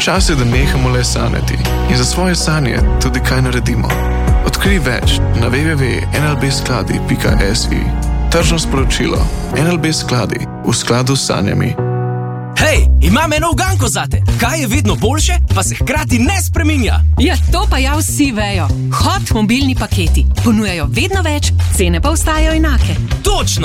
Čas je, da nehamo le sanjati in za svoje sanje tudi kaj naredimo. Odkrij več na www.nlbskladi.si. Tržno sporočilo. NLB skladi v skladu s sanjami. Hej, imam eno uganko zate. Kaj je vedno boljše, pa se hkrati ne spreminja? Ja, to pa ja vsi vejo. Hot mobilni paketi. Ponujajo vedno več, cene pa ostajajo enake. Točno!